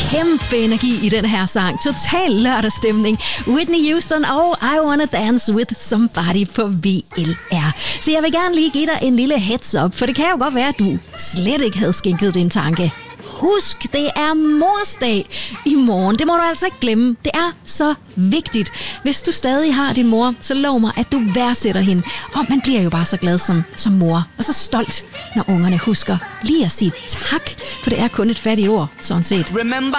kæmpe energi i den her sang. Total lørdagsstemning. Whitney Houston og I Wanna Dance With Somebody på VLR. Så jeg vil gerne lige give dig en lille heads up, for det kan jo godt være, at du slet ikke havde skænket din tanke. Husk, det er morsdag i morgen. Det må du altså ikke glemme. Det er så vigtigt. Hvis du stadig har din mor, så lov mig, at du værdsætter hende. Og man bliver jo bare så glad som mor. Og så stolt, når ungerne husker lige at sige tak. For det er kun et fattigt ord, sådan set. Remember